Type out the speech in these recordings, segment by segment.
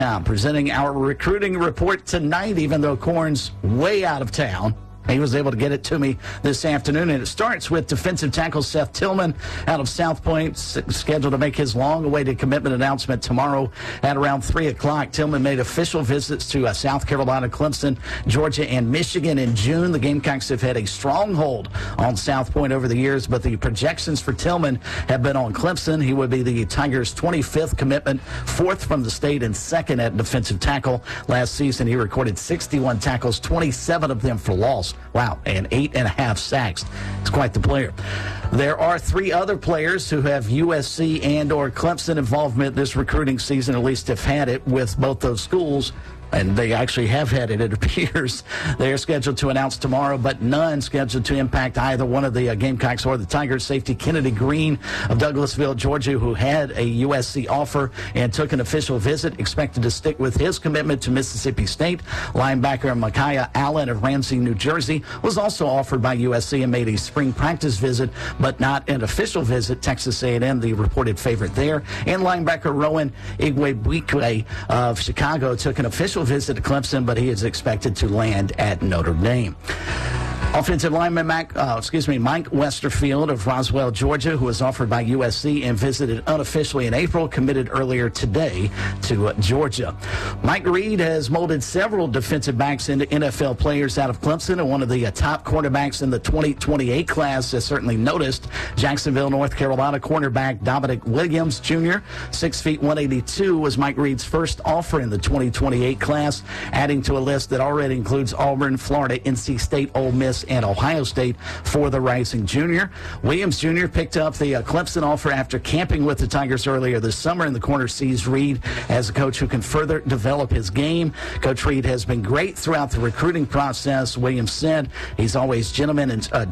Presenting our recruiting report tonight, even though Corn's way out of town. He was able to get it to me this afternoon, and it starts with defensive tackle Seth Tillman out of South Point, scheduled to make his long-awaited commitment announcement tomorrow at around 3 o'clock. Tillman made official visits to South Carolina, Clemson, Georgia, and Michigan in June. The Gamecocks have had a stronghold on South Point over the years, but the projections for Tillman have been on Clemson. He would be the Tigers' 25th commitment, 4th from the state and 2nd at defensive tackle. Last season, he recorded 61 tackles, 27 of them for loss. Wow, and 8.5 sacks. He's quite the player. There are 3 other players who have USC and or Clemson involvement this recruiting season, at least have had it with both those schools. And they actually have had it appears. They are scheduled to announce tomorrow, but none scheduled to impact either one of the Gamecocks or the Tigers. Safety Kennedy Green of Douglasville, Georgia, who had a USC offer and took an official visit, expected to stick with his commitment to Mississippi State. Linebacker Micaiah Allen of Ramsey, New Jersey, was also offered by USC and made a spring practice visit, but not an official visit. Texas A&M, the reported favorite there. And linebacker Rowan Igwebuike of Chicago took an official visit to Clemson, but he is expected to land at Notre Dame. Offensive lineman Mike Westerfield of Roswell, Georgia, who was offered by USC and visited unofficially in April, committed earlier today to Georgia. Mike Reed has molded several defensive backs into NFL players out of Clemson, and one of the top cornerbacks in the 2028 class has certainly noticed. Jacksonville, North Carolina cornerback Dominic Williams Jr., 6 feet 182, was Mike Reed's first offer in the 2028 class, adding to a list that already includes Auburn, Florida, NC State, Ole Miss, and Ohio State for the rising junior. Williams Jr. picked up the Clemson offer after camping with the Tigers earlier this summer, and the corner sees Reed as a coach who can further develop his game. Coach Reed has been great throughout the recruiting process. Williams said he's always genuine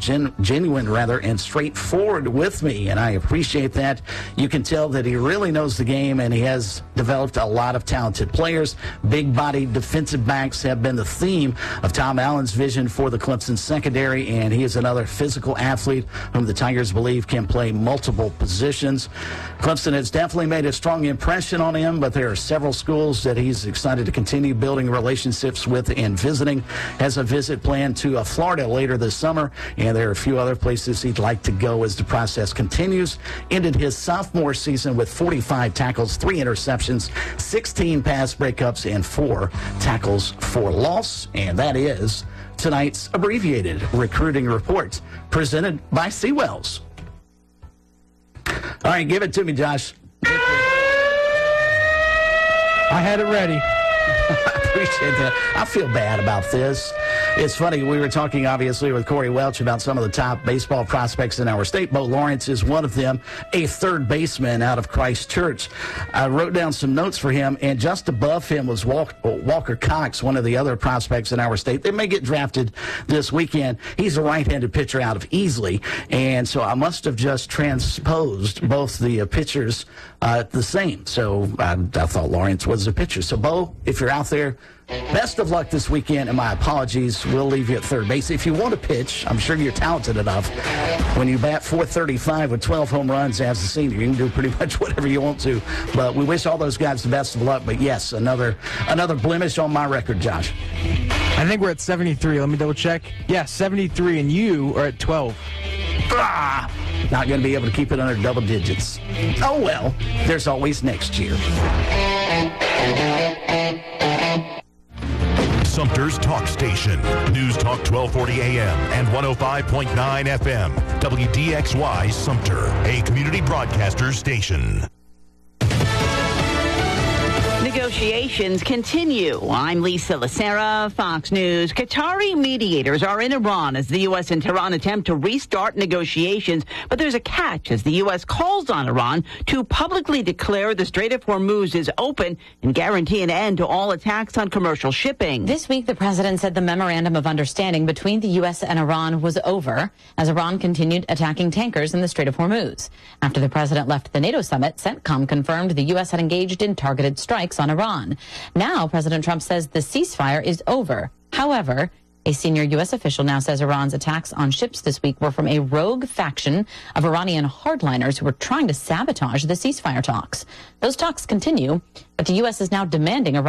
and straightforward with me, and I appreciate that. You can tell that he really knows the game, and he has developed a lot of talented players. Big-bodied defensive backs have been the theme of Tom Allen's vision for the Clemson secondary, and he is another physical athlete whom the Tigers believe can play multiple positions. Clemson has definitely made a strong impression on him, but there are several schools that he's excited to continue building relationships with and visiting. Has a visit planned to Florida later this summer, and there are a few other places he'd like to go as the process continues. Ended his sophomore season with 45 tackles, 3 interceptions, 16 pass breakups, and 4 tackles for loss. And that is tonight's abbreviated recruiting report presented by Seawells. All right, give it to me, Josh. I had it ready. I appreciate that. I feel bad about this. It's funny, we were talking, obviously, with Corey Welch about some of the top baseball prospects in our state. Bo Lawrence is one of them, a third baseman out of Christchurch. I wrote down some notes for him, and just above him was Walker Cox, one of the other prospects in our state. They may get drafted this weekend. He's a right-handed pitcher out of Easley, and so I must have just transposed both the pitchers the same. So I thought Lawrence was a pitcher. So, Bo, if you're out there, best of luck this weekend, and my apologies. We'll leave you at third base. If you want to pitch, I'm sure you're talented enough. When you bat .435 with 12 home runs as a senior, you can do pretty much whatever you want to. But we wish all those guys the best of luck. But, yes, another blemish on my record, Josh. I think we're at 73. Let me double check. Yeah, 73, and you are at 12. Not going to be able to keep it under double digits. Oh, well, there's always next year. Sumter's Talk Station. News Talk 1240 AM and 105.9 FM. WDXY Sumter, a community broadcaster station. Negotiations continue. I'm Lisa Lacera, Fox News. Qatari mediators are in Iran as the U.S. and Tehran attempt to restart negotiations, but there's a catch as the U.S. calls on Iran to publicly declare the Strait of Hormuz is open and guarantee an end to all attacks on commercial shipping. This week, the president said the memorandum of understanding between the U.S. and Iran was over as Iran continued attacking tankers in the Strait of Hormuz. After the president left the NATO summit, CENTCOM confirmed the U.S. had engaged in targeted strikes on Iran. Now, President Trump says the ceasefire is over. However, A senior U.S. official now says Iran's attacks on ships this week were from a rogue faction of Iranian hardliners who were trying to sabotage the ceasefire talks. Those talks continue, but the U.S. is now demanding Iran